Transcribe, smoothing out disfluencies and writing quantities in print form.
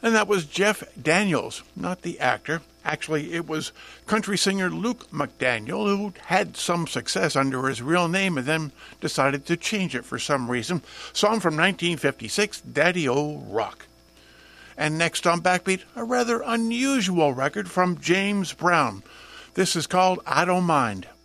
And that was Jeff Daniels, not the actor. Actually, it was country singer Luke McDaniel who had some success under his real name and then decided to change it for some reason. Song from 1956, Daddy-O Rock. And next on Backbeat, a rather unusual record from James Brown. This is called I Don't Mind.